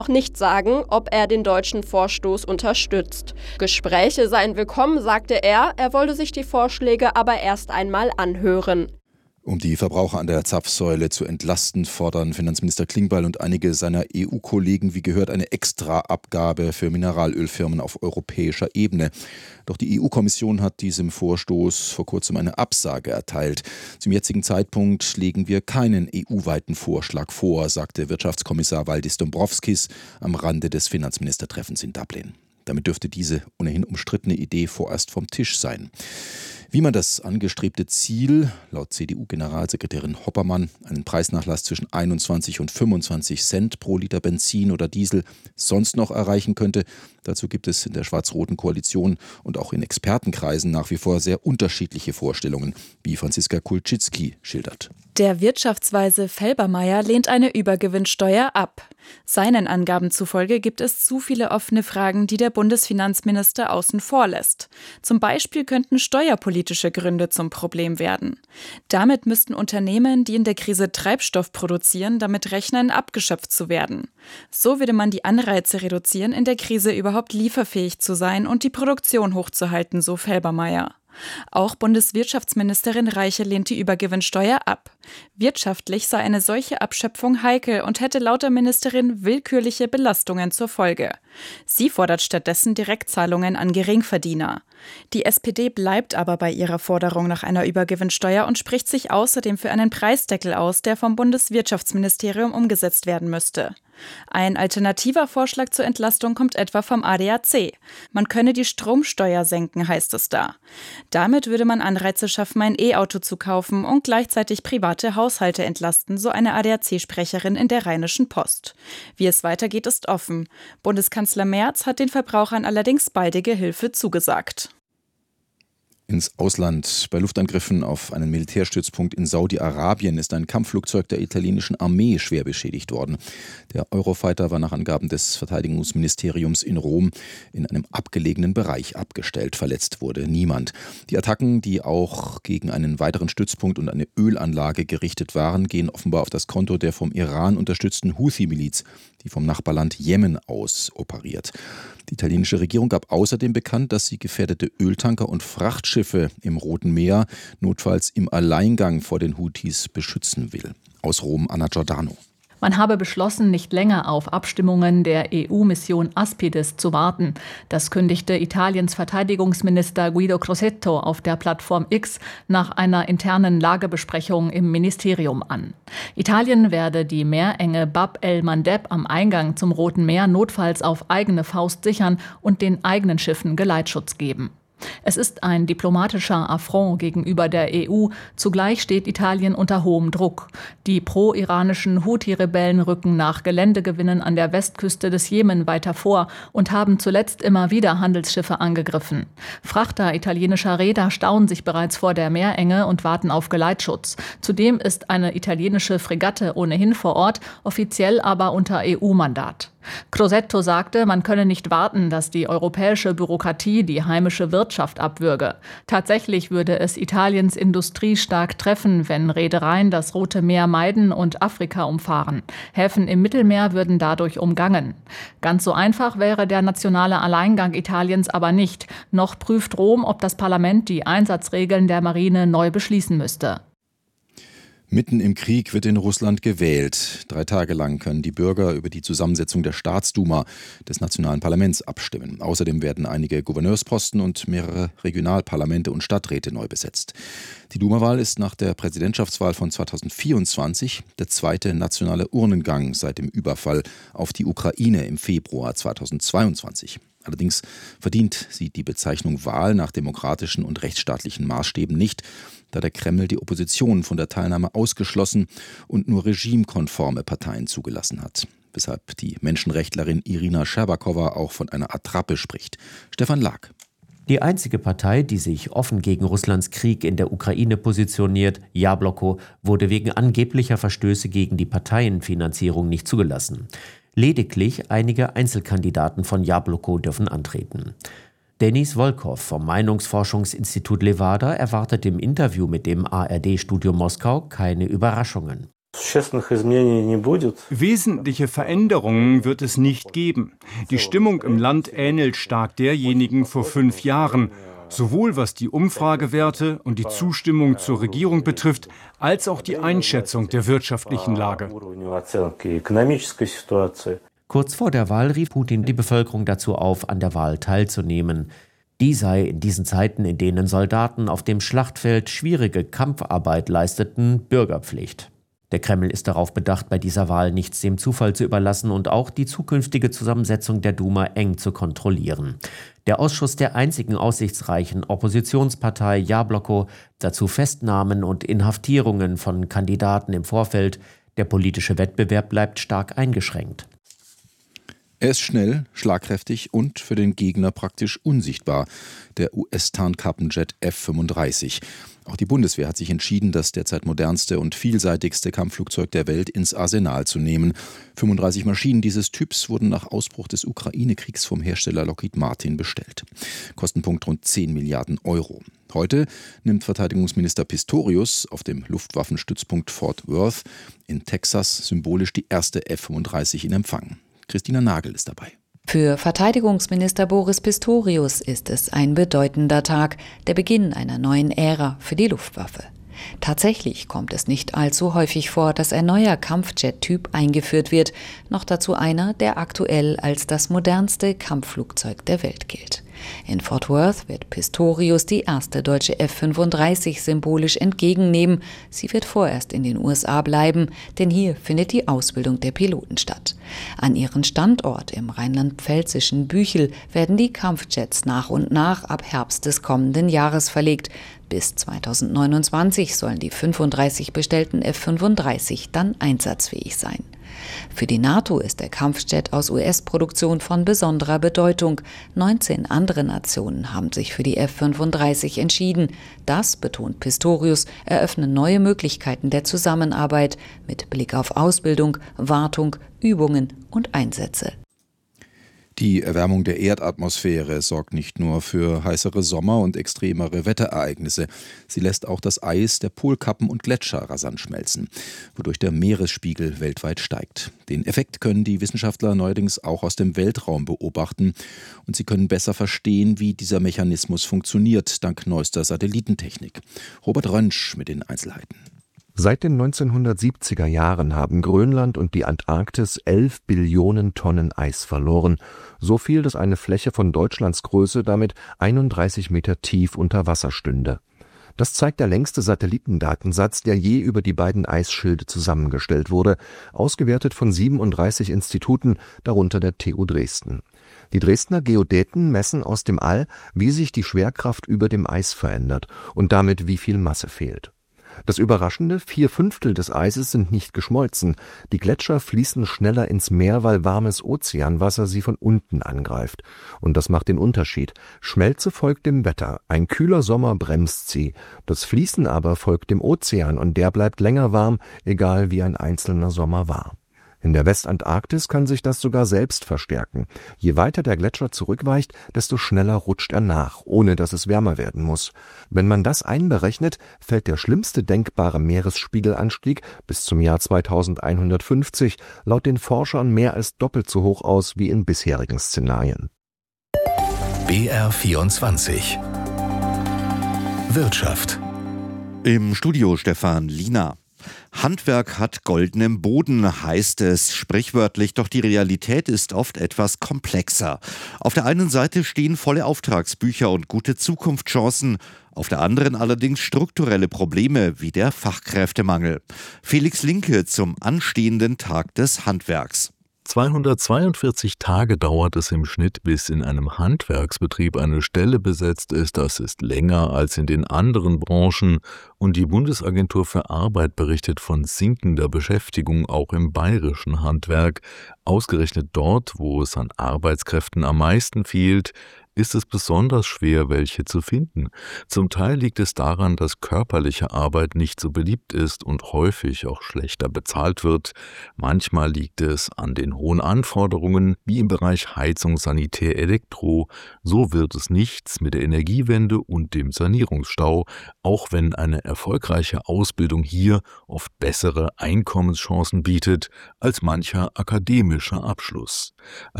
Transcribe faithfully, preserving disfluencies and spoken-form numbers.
noch nicht sagen, ob er den deutschen Vorstoß unterstützt. Gespräche seien willkommen, sagte er, er wolle sich die Vorschläge aber erst einmal anhören. Um die Verbraucher an der Zapfsäule zu entlasten, fordern Finanzminister Klingbeil und einige seiner E U-Kollegen wie gehört eine Extraabgabe für Mineralölfirmen auf europäischer Ebene. Doch die E U-Kommission hat diesem Vorstoß vor kurzem eine Absage erteilt. Zum jetzigen Zeitpunkt legen wir keinen E U-weiten Vorschlag vor, sagte Wirtschaftskommissar Valdis Dombrovskis am Rande des Finanzministertreffens in Dublin. Damit dürfte diese ohnehin umstrittene Idee vorerst vom Tisch sein. Wie man das angestrebte Ziel, laut C D U-Generalsekretärin Hoppermann, einen Preisnachlass zwischen einundzwanzig und fünfundzwanzig Cent pro Liter Benzin oder Diesel sonst noch erreichen könnte, dazu gibt es in der schwarz-roten Koalition und auch in Expertenkreisen nach wie vor sehr unterschiedliche Vorstellungen, wie Franziska Kulczycki schildert. Der Wirtschaftsweise Felbermayr lehnt eine Übergewinnsteuer ab. Seinen Angaben zufolge gibt es zu viele offene Fragen, die der Bundesfinanzminister außen vor lässt. Zum Beispiel könnten steuerpolitische Gründe zum Problem werden. Damit müssten Unternehmen, die in der Krise Treibstoff produzieren, damit rechnen, abgeschöpft zu werden. So würde man die Anreize reduzieren, in der Krise überhaupt lieferfähig zu sein und die Produktion hochzuhalten, so Felbermayr. Auch Bundeswirtschaftsministerin Reiche lehnt die Übergewinnsteuer ab. Wirtschaftlich sei eine solche Abschöpfung heikel und hätte laut der Ministerin willkürliche Belastungen zur Folge. Sie fordert stattdessen Direktzahlungen an Geringverdiener. Die S P D bleibt aber bei ihrer Forderung nach einer Übergewinnsteuer und spricht sich außerdem für einen Preisdeckel aus, der vom Bundeswirtschaftsministerium umgesetzt werden müsste. Ein alternativer Vorschlag zur Entlastung kommt etwa vom A D A C. Man könne die Stromsteuer senken, heißt es da. Damit würde man Anreize schaffen, ein E-Auto zu kaufen und gleichzeitig private Haushalte entlasten, so eine A D A C-Sprecherin in der Rheinischen Post. Wie es weitergeht, ist offen. Bundeskanzler Merz hat den Verbrauchern allerdings baldige Hilfe zugesagt. Ins Ausland. Bei Luftangriffen auf einen Militärstützpunkt in Saudi-Arabien ist ein Kampfflugzeug der italienischen Armee schwer beschädigt worden. Der Eurofighter war nach Angaben des Verteidigungsministeriums in Rom in einem abgelegenen Bereich abgestellt. Verletzt wurde niemand. Die Attacken, die auch gegen einen weiteren Stützpunkt und eine Ölanlage gerichtet waren, gehen offenbar auf das Konto der vom Iran unterstützten Houthi-Miliz, die vom Nachbarland Jemen aus operiert. Die italienische Regierung gab außerdem bekannt, dass sie gefährdete Öltanker und Frachtschiffe im Roten Meer notfalls im Alleingang vor den Houthis beschützen will. Aus Rom, Anna Giordano. Man habe beschlossen, nicht länger auf Abstimmungen der E U-Mission Aspides zu warten. Das kündigte Italiens Verteidigungsminister Guido Crosetto auf der Plattform X nach einer internen Lagebesprechung im Ministerium an. Italien werde die Meerenge Bab el-Mandeb am Eingang zum Roten Meer notfalls auf eigene Faust sichern und den eigenen Schiffen Geleitschutz geben. Es ist ein diplomatischer Affront gegenüber der E U. Zugleich steht Italien unter hohem Druck. Die pro-iranischen Houthi-Rebellen rücken nach Geländegewinnen an der Westküste des Jemen weiter vor und haben zuletzt immer wieder Handelsschiffe angegriffen. Frachter italienischer Reeder stauen sich bereits vor der Meerenge und warten auf Geleitschutz. Zudem ist eine italienische Fregatte ohnehin vor Ort, offiziell aber unter E U-Mandat. Crosetto sagte, man könne nicht warten, dass die europäische Bürokratie die heimische Wirtschaft abwürge. Tatsächlich würde es Italiens Industrie stark treffen, wenn Reedereien das Rote Meer meiden und Afrika umfahren. Häfen im Mittelmeer würden dadurch umgangen. Ganz so einfach wäre der nationale Alleingang Italiens aber nicht. Noch prüft Rom, ob das Parlament die Einsatzregeln der Marine neu beschließen müsste. Mitten im Krieg wird in Russland gewählt. Drei Tage lang können die Bürger über die Zusammensetzung der Staatsduma, des nationalen Parlaments, abstimmen. Außerdem werden einige Gouverneursposten und mehrere Regionalparlamente und Stadträte neu besetzt. Die Duma-Wahl ist nach der Präsidentschaftswahl von zweitausendvierundzwanzig der zweite nationale Urnengang seit dem Überfall auf die Ukraine im Februar zweitausendzweiundzwanzig. Allerdings verdient sie die Bezeichnung Wahl nach demokratischen und rechtsstaatlichen Maßstäben nicht, da der Kreml die Opposition von der Teilnahme ausgeschlossen und nur regimekonforme Parteien zugelassen hat. Weshalb die Menschenrechtlerin Irina Scherbakowa auch von einer Attrappe spricht. Stefan Lag. Die einzige Partei, die sich offen gegen Russlands Krieg in der Ukraine positioniert, Jabloko, wurde wegen angeblicher Verstöße gegen die Parteienfinanzierung nicht zugelassen. Lediglich einige Einzelkandidaten von Jabloko dürfen antreten. Denis Volkov vom Meinungsforschungsinstitut Levada erwartet im Interview mit dem A R D-Studio Moskau keine Überraschungen. Wesentliche Veränderungen wird es nicht geben. Die Stimmung im Land ähnelt stark derjenigen vor fünf Jahren, sowohl was die Umfragewerte und die Zustimmung zur Regierung betrifft, als auch die Einschätzung der wirtschaftlichen Lage. Kurz vor der Wahl rief Putin die Bevölkerung dazu auf, an der Wahl teilzunehmen. Die sei in diesen Zeiten, in denen Soldaten auf dem Schlachtfeld schwierige Kampfarbeit leisteten, Bürgerpflicht. Der Kreml ist darauf bedacht, bei dieser Wahl nichts dem Zufall zu überlassen und auch die zukünftige Zusammensetzung der Duma eng zu kontrollieren. Der Ausschuss der einzigen aussichtsreichen Oppositionspartei Jabloko, dazu Festnahmen und Inhaftierungen von Kandidaten im Vorfeld. Der politische Wettbewerb bleibt stark eingeschränkt. Er ist schnell, schlagkräftig und für den Gegner praktisch unsichtbar, der U S-Tarnkappenjet F fünfunddreißig. Auch die Bundeswehr hat sich entschieden, das derzeit modernste und vielseitigste Kampfflugzeug der Welt ins Arsenal zu nehmen. fünfunddreißig Maschinen dieses Typs wurden nach Ausbruch des Ukraine-Kriegs vom Hersteller Lockheed Martin bestellt. Kostenpunkt rund zehn Milliarden Euro. Heute nimmt Verteidigungsminister Pistorius auf dem Luftwaffenstützpunkt Fort Worth in Texas symbolisch die erste F fünfunddreißig in Empfang. Christina Nagel ist dabei. Für Verteidigungsminister Boris Pistorius ist es ein bedeutender Tag, der Beginn einer neuen Ära für die Luftwaffe. Tatsächlich kommt es nicht allzu häufig vor, dass ein neuer Kampfjet-Typ eingeführt wird, noch dazu einer, der aktuell als das modernste Kampfflugzeug der Welt gilt. In Fort Worth wird Pistorius die erste deutsche F fünfunddreißig symbolisch entgegennehmen. Sie wird vorerst in den U S A bleiben, denn hier findet die Ausbildung der Piloten statt. An ihren Standort im rheinland-pfälzischen Büchel werden die Kampfjets nach und nach ab Herbst des kommenden Jahres verlegt. Bis zweitausendneunundzwanzig sollen die fünfunddreißig bestellten F fünfunddreißig dann einsatzfähig sein. Für die NATO ist der Kampfjet aus U S-Produktion von besonderer Bedeutung. neunzehn andere Nationen haben sich für die F fünfunddreißig entschieden. Das, betont Pistorius, eröffnen neue Möglichkeiten der Zusammenarbeit mit Blick auf Ausbildung, Wartung, Übungen und Einsätze. Die Erwärmung der Erdatmosphäre sorgt nicht nur für heißere Sommer und extremere Wetterereignisse. Sie lässt auch das Eis der Polkappen und Gletscher rasant schmelzen, wodurch der Meeresspiegel weltweit steigt. Den Effekt können die Wissenschaftler neuerdings auch aus dem Weltraum beobachten. Und sie können besser verstehen, wie dieser Mechanismus funktioniert, dank neuester Satellitentechnik. Robert Rönsch mit den Einzelheiten. Seit den neunzehnhundertsiebziger Jahren haben Grönland und die Antarktis elf Billionen Tonnen Eis verloren. So viel, dass eine Fläche von Deutschlands Größe damit einunddreißig Meter tief unter Wasser stünde. Das zeigt der längste Satellitendatensatz, der je über die beiden Eisschilde zusammengestellt wurde, ausgewertet von siebenunddreißig Instituten, darunter der T U Dresden. Die Dresdner Geodäten messen aus dem All, wie sich die Schwerkraft über dem Eis verändert und damit wie viel Masse fehlt. Das Überraschende, vier Fünftel des Eises sind nicht geschmolzen. Die Gletscher fließen schneller ins Meer, weil warmes Ozeanwasser sie von unten angreift. Und das macht den Unterschied. Schmelze folgt dem Wetter. Ein kühler Sommer bremst sie. Das Fließen aber folgt dem Ozean und der bleibt länger warm, egal wie ein einzelner Sommer war. In der Westantarktis kann sich das sogar selbst verstärken. Je weiter der Gletscher zurückweicht, desto schneller rutscht er nach, ohne dass es wärmer werden muss. Wenn man das einberechnet, fällt der schlimmste denkbare Meeresspiegelanstieg bis zum Jahr zweitausendeinhundertfünfzig laut den Forschern mehr als doppelt so hoch aus wie in bisherigen Szenarien. B R vierundzwanzig Wirtschaft. Im Studio Stefan Liener. Handwerk hat goldenen Boden, heißt es sprichwörtlich, doch die Realität ist oft etwas komplexer. Auf der einen Seite stehen volle Auftragsbücher und gute Zukunftschancen, auf der anderen allerdings strukturelle Probleme wie der Fachkräftemangel. Felix Linke zum anstehenden Tag des Handwerks. zweihundertzweiundvierzig Tage dauert es im Schnitt, bis in einem Handwerksbetrieb eine Stelle besetzt ist. Das ist länger als in den anderen Branchen. Und die Bundesagentur für Arbeit berichtet von sinkender Beschäftigung auch im bayerischen Handwerk. Ausgerechnet dort, wo es an Arbeitskräften am meisten fehlt, ist es besonders schwer, welche zu finden. Zum Teil liegt es daran, dass körperliche Arbeit nicht so beliebt ist und häufig auch schlechter bezahlt wird. Manchmal liegt es an den hohen Anforderungen, wie im Bereich Heizung, Sanitär, Elektro. So wird es nichts mit der Energiewende und dem Sanierungsstau, auch wenn eine erfolgreiche Ausbildung hier oft bessere Einkommenschancen bietet als mancher akademischer Abschluss.